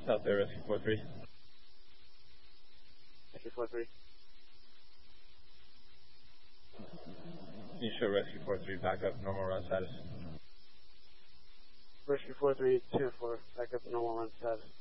South Air Rescue 43. Rescue 43. You show Rescue 43 back up, normal run status. Rescue 43, 2-4, back up normal run status.